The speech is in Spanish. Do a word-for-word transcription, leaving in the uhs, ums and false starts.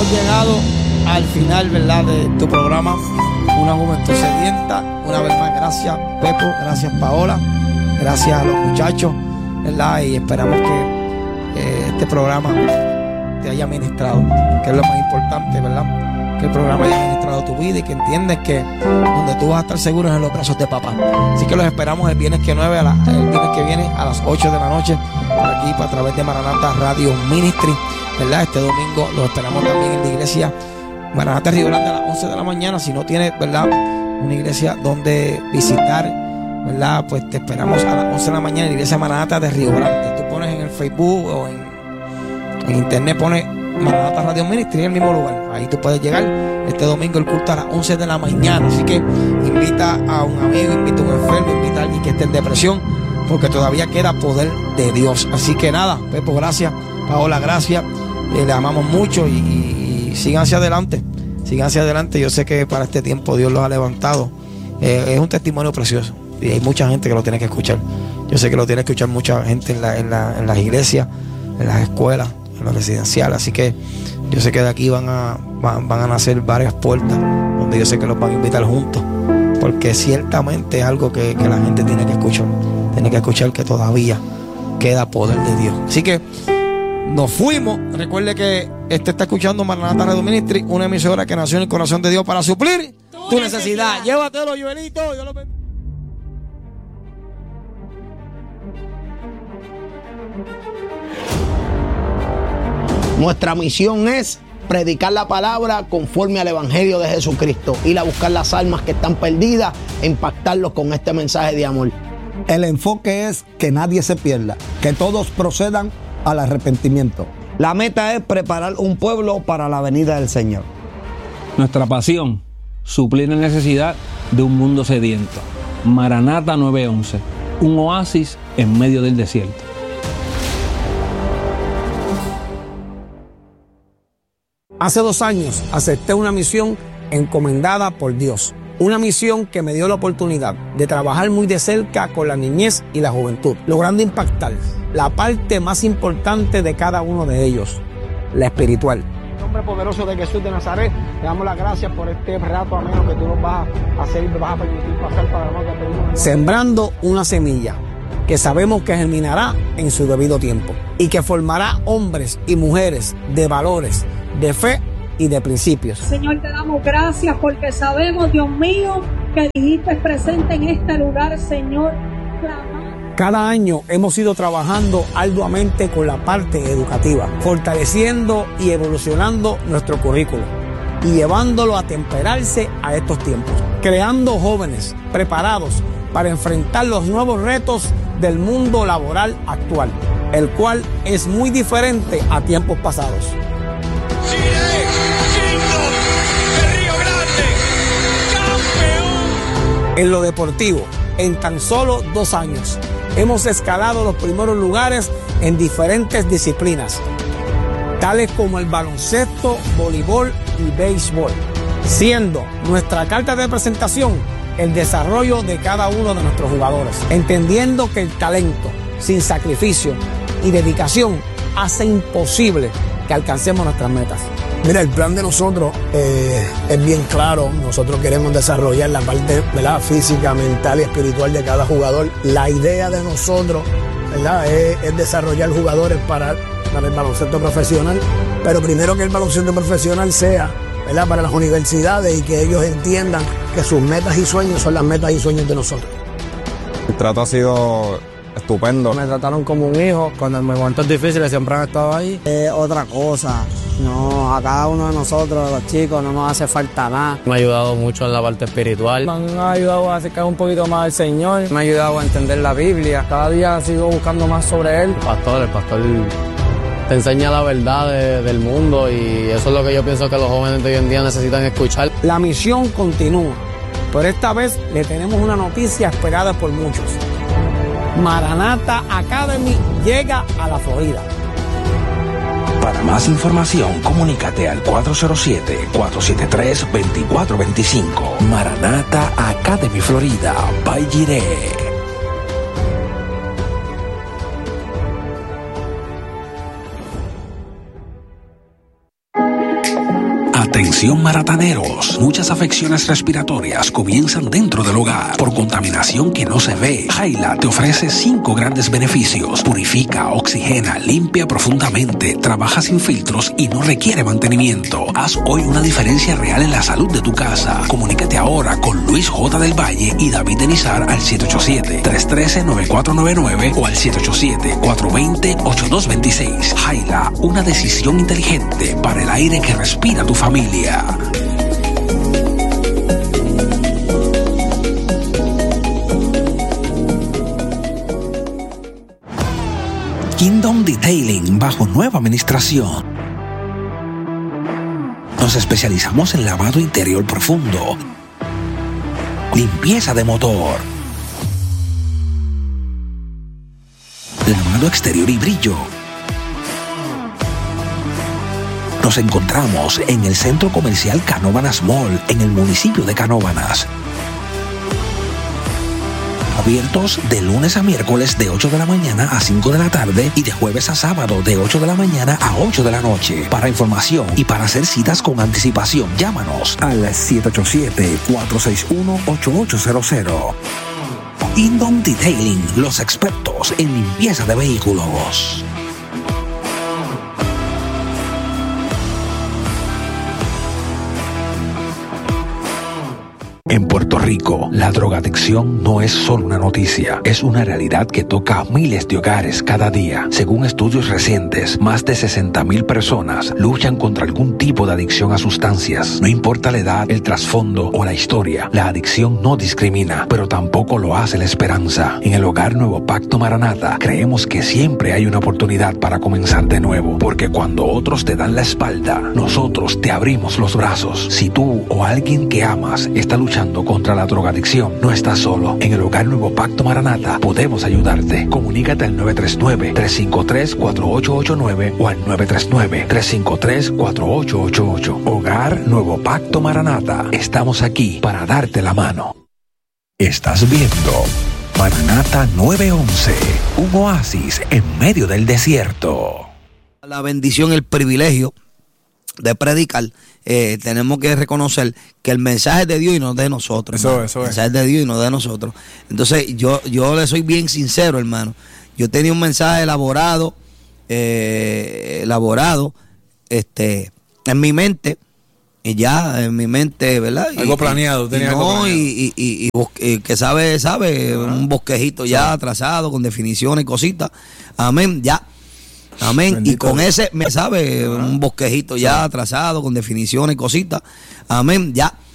hemos llegado al final, ¿verdad?, de tu programa Una Juventud Sedienta. Una vez más, gracias Pepo, gracias Paola, gracias a los muchachos, ¿verdad? Y esperamos que eh, este programa te haya ministrado, que es lo más importante, ¿verdad? Que el programa haya ministrado tu vida y que entiendes que donde tú vas a estar seguro es en los brazos de papá. Así que los esperamos el viernes que nueve a la, el viernes que viene a las ocho de la noche por aquí, a través de Maranata Radio Ministry, ¿verdad? Este domingo los esperamos también en la iglesia Maranata Río Grande a las once de la mañana. Si no tienes, ¿verdad?, una iglesia donde visitar, ¿verdad?, pues te esperamos a las once de la mañana en la iglesia Maranata de Río Grande. Tú pones en el Facebook o en, en internet, pones Maranata Radio Ministry en el mismo lugar. Ahí tú puedes llegar. Este domingo el culto a las once de la mañana. Así que invita a un amigo, invita a un enfermo, invita a alguien que esté en depresión, porque todavía queda poder de Dios. Así que nada, Pepo, gracias. Paola, gracias. Eh, le amamos mucho y, y, y sigan hacia adelante. Sigan hacia adelante. Yo sé que para este tiempo Dios los ha levantado. Eh, es un testimonio precioso y hay mucha gente que lo tiene que escuchar. Yo sé que lo tiene que escuchar mucha gente en, la, en, la, en las iglesias, en las escuelas, en los residenciales. Así que yo sé que de aquí van a, van, van a nacer varias puertas donde yo sé que los van a invitar juntos, porque ciertamente es algo que, que la gente tiene que escuchar. Tiene que escuchar que todavía queda poder de Dios. Así que nos fuimos. Recuerde que este está escuchando Maranata Radio Ministry, una emisora que nació en el corazón de Dios para suplir tu, tu necesidad. necesidad. Llévatelo, Joelito. Yo lo bendiga. Nuestra misión es predicar la palabra conforme al Evangelio de Jesucristo, ir a buscar las almas que están perdidas e impactarlos con este mensaje de amor. El enfoque es que nadie se pierda, que todos procedan al arrepentimiento. La meta es preparar un pueblo para la venida del Señor. Nuestra pasión, suplir la necesidad de un mundo sediento. Maranata nueve once, un oasis en medio del desierto. Hace dos años acepté una misión encomendada por Dios. Una misión que me dio la oportunidad de trabajar muy de cerca con la niñez y la juventud, logrando impactar la parte más importante de cada uno de ellos, la espiritual. En nombre poderoso de Jesús de Nazaret, le damos las gracias por este rato ameno que tú nos vas a hacer y nos vas a permitir pasar para nosotros. Sembrando una semilla que sabemos que germinará en su debido tiempo y que formará hombres y mujeres de valores, de fe y de principios. Señor, te damos gracias porque sabemos, Dios mío, que dijiste presente en este lugar, Señor. Clamar. Cada año hemos ido trabajando arduamente con la parte educativa, fortaleciendo y evolucionando nuestro currículo y llevándolo a temperarse a estos tiempos, creando jóvenes preparados para enfrentar los nuevos retos del mundo laboral actual, el cual es muy diferente a tiempos pasados. En lo deportivo, en tan solo dos años, hemos escalado los primeros lugares en diferentes disciplinas, tales como el baloncesto, voleibol y béisbol, siendo nuestra carta de presentación el desarrollo de cada uno de nuestros jugadores, entendiendo que el talento, sin sacrificio y dedicación, hace imposible que alcancemos nuestras metas. Mira, el plan de nosotros eh, es bien claro. Nosotros queremos desarrollar la parte, ¿verdad?, física, mental y espiritual de cada jugador. La idea de nosotros, ¿verdad?, es, es desarrollar jugadores para, para el baloncesto profesional, pero primero que el baloncesto profesional sea, ¿verdad?, para las universidades y que ellos entiendan que sus metas y sueños son las metas y sueños de nosotros. El trato ha sido estupendo. Me trataron como un hijo. Cuando en momentos difíciles siempre han estado ahí. Eh, otra cosa, no, a cada uno de nosotros, los chicos, no nos hace falta nada. Me ha ayudado mucho en la parte espiritual. Me han ayudado a acercar un poquito más al Señor. Me ha ayudado a entender la Biblia. Cada día sigo buscando más sobre Él. El pastor, el pastor te enseña la verdad de, del mundo y eso es lo que yo pienso que los jóvenes de hoy en día necesitan escuchar. La misión continúa, pero esta vez le tenemos una noticia esperada por muchos. Maranata Academy llega a la Florida. Para más información, comunícate al cuatro cero siete, cuatro siete tres, dos cuatro dos cinco. Maranata Academy Florida, by Jireh. Atención marataneros, muchas afecciones respiratorias comienzan dentro del hogar por contaminación que no se ve. Jaila te ofrece cinco grandes beneficios. Purifica, oxigena, limpia profundamente, trabaja sin filtros y no requiere mantenimiento. Haz hoy una diferencia real en la salud de tu casa. Comunícate ahora con Luis J. del Valle y David Denizar al siete ocho siete, tres uno tres, nueve cuatro nueve nueve o al siete ocho siete, cuatro dos cero, ocho dos dos seis. Jaila, una decisión inteligente para el aire que respira tu familia. Kingdom Detailing bajo nueva administración. Nos especializamos en lavado interior profundo, limpieza de motor, lavado exterior y brillo. Nos encontramos en el Centro Comercial Canóvanas Mall, en el municipio de Canóvanas. Abiertos de lunes a miércoles de ocho de la mañana a cinco de la tarde y de jueves a sábado de ocho de la mañana a ocho de la noche. Para información y para hacer citas con anticipación, llámanos al siete ocho siete, cuatro seis uno, ocho ocho cero cero. Kingdom Detailing, los expertos en limpieza de vehículos. En Puerto Rico, la drogadicción no es solo una noticia, es una realidad que toca a miles de hogares cada día. Según estudios recientes, más de sesenta mil personas luchan contra algún tipo de adicción a sustancias. No importa la edad, el trasfondo o la historia, la adicción no discrimina, pero tampoco lo hace la esperanza. En el Hogar Nuevo Pacto Maranata, creemos que siempre hay una oportunidad para comenzar de nuevo, porque cuando otros te dan la espalda, nosotros te abrimos los brazos. Si tú o alguien que amas está luchando contra la drogadicción, no estás solo. En el Hogar Nuevo Pacto Maranata podemos ayudarte. Comunícate al nueve tres nueve, tres cinco tres, cuatro ocho ocho nueve o al nueve tres nueve, tres cinco tres, cuatro ocho ocho ocho. Hogar Nuevo Pacto Maranata. Estamos aquí para darte la mano. Estás viendo Maranata nueve once, un oasis en medio del desierto. La bendición, el privilegio de predicar, eh, tenemos que reconocer que el mensaje es de Dios y no de nosotros. Eso, hermano. eso el es. mensaje es de Dios y no de nosotros. Entonces, yo, yo le soy bien sincero, hermano. Yo tenía un mensaje elaborado, eh, elaborado, este, en mi mente, y ya en mi mente, ¿verdad? Algo y, planeado, y, tenía y algo no, planeado. Y, y, y, y bosque, que sabe, sabe, uh-huh. un bosquejito ya trazado con definiciones y cositas. Amén, ya. Amén. Bendito. Y con ese, me sabe, un bosquejito ya trazado con definiciones y cositas. Amén. Ya.